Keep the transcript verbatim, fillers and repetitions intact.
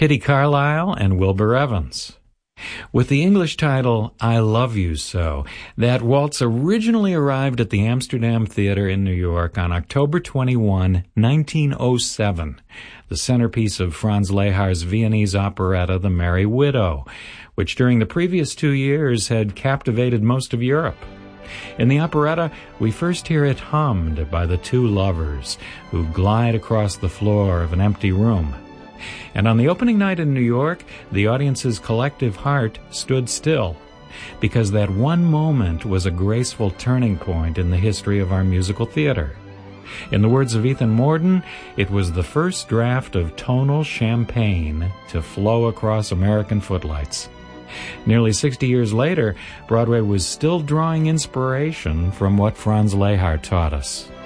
Kitty Carlisle and Wilbur Evans. With the English title, I Love You So, that waltz originally arrived at the Amsterdam Theater in New York on October twenty-first, nineteen oh seven, the centerpiece of Franz Lehar's Viennese operetta, The Merry Widow, which during the previous two years had captivated most of Europe. In the operetta, we first hear it hummed by the two lovers who glide across the floor of an empty room. And on the opening night in New York, the audience's collective heart stood still, because that one moment was a graceful turning point in the history of our musical theater. In the words of Ethan Morden, it was the first draft of tonal champagne to flow across American footlights. Nearly sixty years later, Broadway was still drawing inspiration from what Franz Lehar taught us.